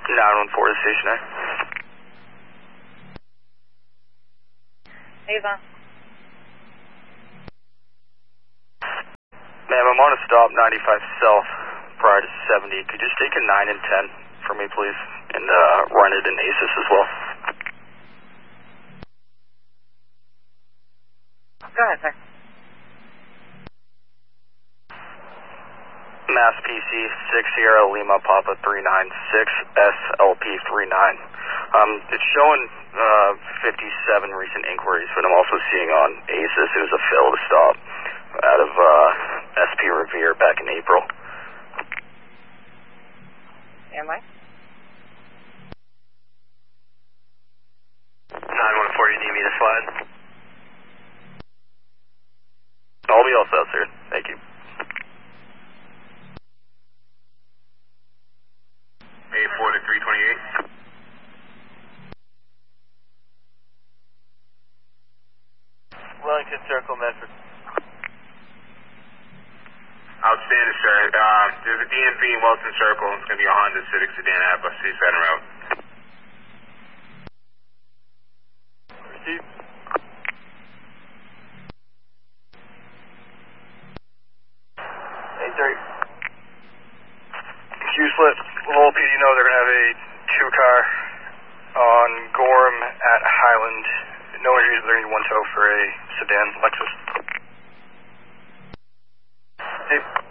914 to station A. Ava. Ma'am, I'm on a stop 95 South prior to 70. Could you just take a 9 and 10 for me, please? And run it in ASIS as well. Go ahead, sir. Mass PC 6 Sierra Lima Papa 396 SLP 39. It's showing 57 recent inquiries, but I'm also seeing on ASIS it was a fail to stop out of SP Revere back in April. Am I? 914, you need me to slide? I'll be all set, sir. Thank you. A4 to 328. Wellington Circle, Medford. Outstanding, sir. There's a DMV in Wellington Circle. It's going to be a Honda Civic sedan out of C Center route. Received. Hey, 30. Q-Slip, Lowell PD know they're going to have a 2-car on Gorham at Highland. No injuries, but they're going to need 1 tow for a sedan Lexus. Steve.